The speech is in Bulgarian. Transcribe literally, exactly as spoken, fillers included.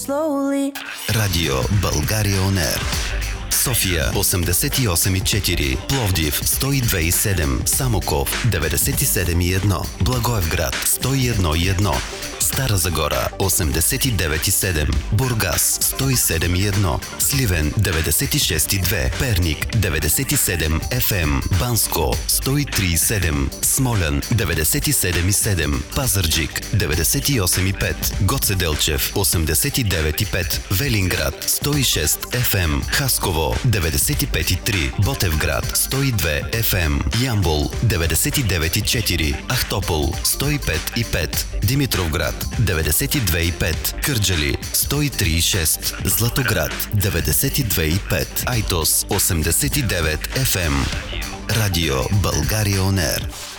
Slowly. Радио България Он Ер. София осемдесет и осем и четири, Пловдив сто и две и седем, Самоков деветдесет и седем и едно, Благоевград сто и едно и едно, Стара Загора осемдесет и девет и седем, Бургас сто и седем и едно, Сливен деветдесет и шест и две, Перник деветдесет и седем еф ем, Банско сто и три и седем, Смолян деветдесет и седем и седем, Пазарджик деветдесет и осем и пет, Гоце Делчев осемдесет и девет и пет, Велинград сто и шест еф ем, Хасково деветдесет и пет и три, Ботевград сто и две еф ем, Ямбол деветдесет и девет и четири, Ахтопол сто и пет и пет, Димитровград деветдесет и две и пет, Кърджали сто и три и шест, Златоград деветдесет и две и пет, Айтос осемдесет и девет еф ем. Радио България Он Ер.